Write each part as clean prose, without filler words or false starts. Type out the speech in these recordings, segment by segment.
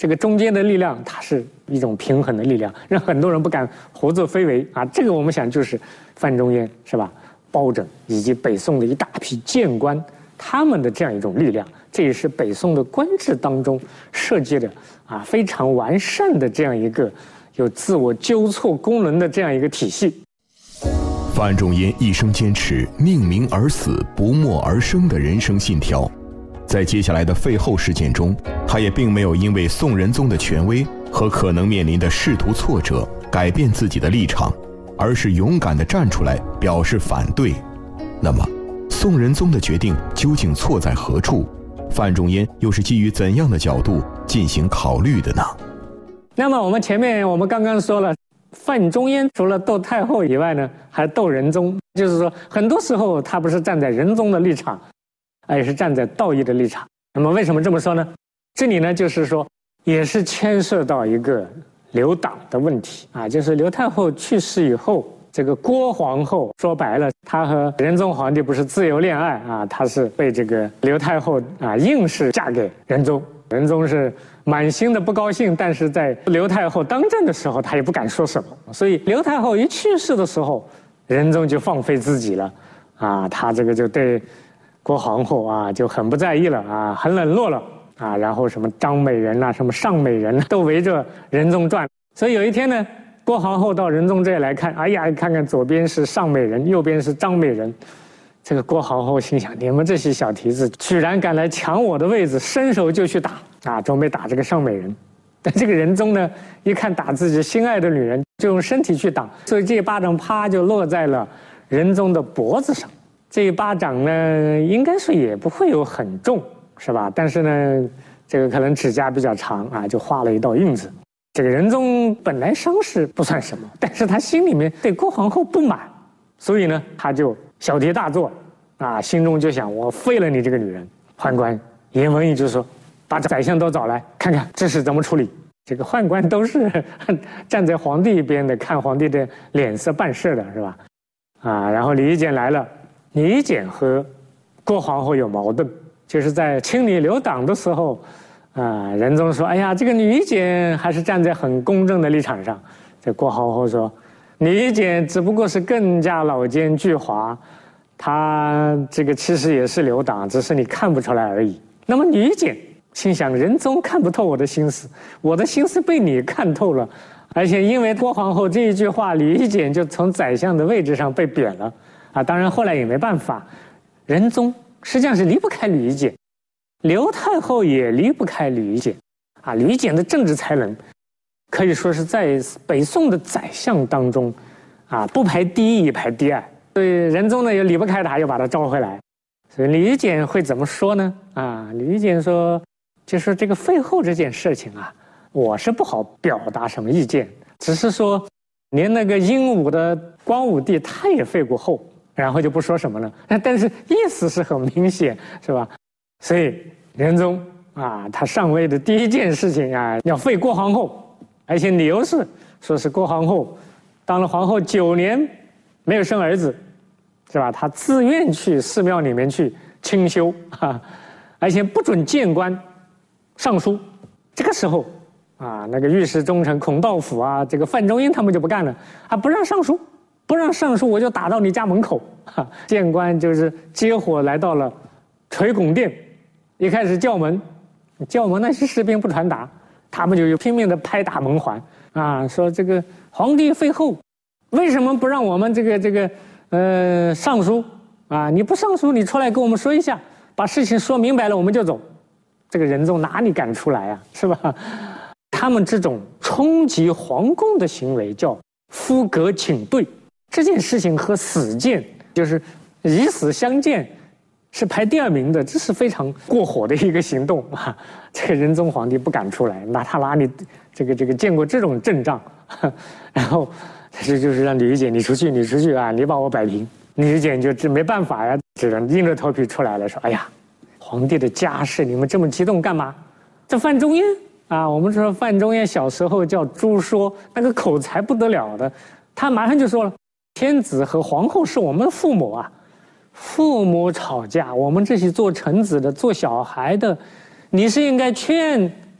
这个中间的力量，它是一种平衡的力量，让很多人不敢胡作非为啊。这个我们想就是范仲淹是吧？包拯以及北宋的一大批谏官，他们的这样一种力量，这也是北宋的官制当中设计的啊非常完善的这样一个有自我纠错功能的这样一个体系。 范仲淹一生坚持宁鸣而死，不默而生的人生信条，在接下来的废后事件中，他也并没有因为宋仁宗的权威和可能面临的仕途挫折改变自己的立场，而是勇敢地站出来表示反对。那么宋仁宗的决定究竟错在何处？范仲淹又是基于怎样的角度进行考虑的呢？ 那么我们刚刚说了，范仲淹除了斗太后以外呢，还斗仁宗，就是说很多时候他不是站在仁宗的立场，而是站在道义的立场。那么为什么这么说呢？这里呢就是说也是牵涉到一个留党的问题啊，就是刘太后去世以后，这个郭皇后说白了，她和仁宗皇帝不是自由恋爱啊，她是被这个刘太后啊硬是嫁给仁宗，仁宗是满心的不高兴，但是在刘太后当政的时候，他也不敢说什么，所以刘太后一去世的时候，仁宗就放飞自己了啊，他这个就对郭皇后啊就很不在意了啊，很冷落了啊，然后什么张美人啊，什么尚美人都围着仁宗转。所以有一天呢，郭皇后到仁宗这里来看，哎呀，看看左边是尚美人，右边是张美人。这个郭皇后心想，你们这些小蹄子居然敢来抢我的位子，伸手就去打啊，准备打这个尚美人。但这个仁宗呢，一看打自己心爱的女人，就用身体去打，所以这一巴掌啪就落在了仁宗的脖子上。这一巴掌呢，应该说也不会有很重，是吧？但是呢，这个可能指甲比较长啊，就画了一道印子。这个仁宗本来伤势不算什么，但是他心里面对郭皇后不满，所以呢，他就小题大做啊，心中就想我废了你这个女人。宦官严文义就说，把宰相都找来看看这事怎么处理。这个宦官都是站在皇帝一边的，看皇帝的脸色办事的，是吧？啊，然后李义简来了，李义简和郭皇后有矛盾，就是在清理留党的时候啊，仁宗说，哎呀，这个李义简还是站在很公正的立场上。这郭皇后说，李义简只不过是更加老奸巨猾，他这个其实也是留党，只是你看不出来而已。那么李义简心想，仁宗看不透我的心思，我的心思被你看透了，而且因为郭皇后这一句话，李义简就从宰相的位置上被贬了啊。当然后来也没办法，仁宗实际上是离不开李义简，刘太后也离不开李义简啊。李义简的政治才能可以说是在北宋的宰相当中啊，不排第一也排第二。所以仁宗呢也离不开他，又把他召回来。所以李义简会怎么说呢？啊，李义简说，就是这个废后这件事情啊，我是不好表达什么意见，只是说连那个英武的光武帝他也废过后，然后就不说什么了。但是意思是很明显，是吧？所以仁宗啊，他上位的第一件事情啊，要废郭皇后，而且理由是说是郭皇后当了皇后9年没有生儿子，是吧？他自愿去寺庙里面去清修啊，而且不准谏官上书。这个时候啊，那个御史中丞孔道辅啊，这个范仲淹他们就不干了啊，不让上书，不让上书，我就打到你家门口。谏官就是接火来到了垂拱殿，一开始叫门那些士兵不传达，他们就拼命的拍打门环啊，说这个皇帝废后，为什么不让我们这个上书啊？你不上书，你出来跟我们说一下，把事情说明白了，我们就走。这个仁宗哪里敢出来啊，是吧？他们这种冲击皇宫的行为叫夫革请对，这件事情和死谏，就是以死相谏，是排第2名的，这是非常过火的一个行动啊！这个仁宗皇帝不敢出来，他哪里这个见过这种阵仗？然后这就是让李义简你出去啊，你把我摆平。李义简就没办法呀，只能硬着头皮出来了，说：“哎呀，皇帝的家事你们这么激动干嘛？”这范仲淹啊，我们说范仲淹小时候叫朱说，那个口才不得了的，他马上就说了：“天子和皇后是我们的父母啊。”父母吵架，我们这些做臣子的、做小孩的，你是应该劝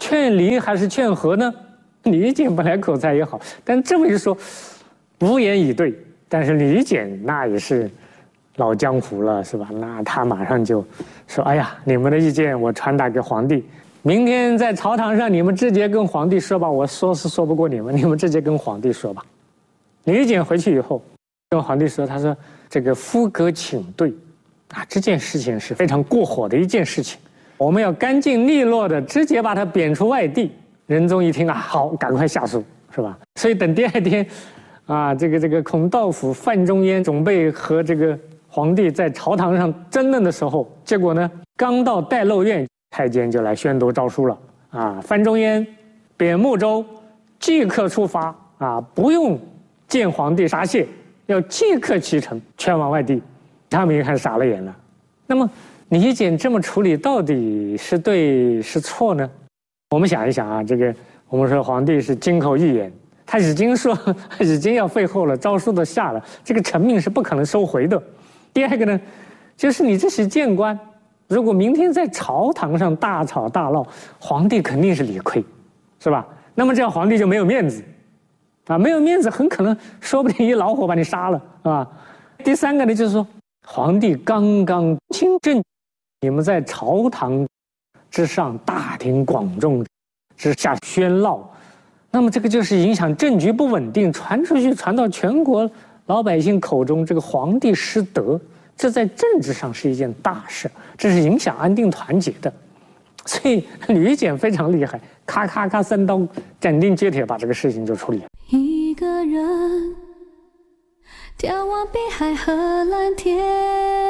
劝离还是劝和呢？李简本来口才也好，但这么一说，无言以对。但是李简那也是老江湖了，是吧？那他马上就说：“哎呀，你们的意见我传达给皇帝，明天在朝堂上你们直接跟皇帝说吧，我说是说不过你们，你们直接跟皇帝说吧。”李简回去以后跟皇帝说：“他说这个夫革请对啊，这件事情是非常过火的一件事情，我们要干净利落的直接把他贬出外地。”仁宗一听啊，好，赶快下书，是吧？所以等第二天啊，这个孔道辅、范仲淹准备和这个皇帝在朝堂上争论的时候，结果呢，刚到待漏院，太监就来宣读诏书了啊！范仲淹贬睦州，即刻出发啊，不用见皇帝答谢，要即刻启程前往外地。他们一看傻了眼了。那么李简这么处理，到底是对是错呢？我们想一想啊，这个我们说皇帝是金口玉言，他已经说已经要废后了，诏书都下了，这个臣命是不可能收回的。第二个呢，就是你这些谏官，如果明天在朝堂上大吵大闹，皇帝肯定是理亏，是吧？那么这样皇帝就没有面子，啊，没有面子，很可能说不定一老虎把你杀了，啊。第三个呢，就是说皇帝刚刚亲政，你们在朝堂之上大庭广众之下喧闹，那么这个就是影响政局不稳定，传出去传到全国老百姓口中，这个皇帝失德，这在政治上是一件大事，这是影响安定团结的。所以吕简非常厉害，咔咔咔三刀斩钉截铁把这个事情就处理了。 一个人眺望碧海和蓝天。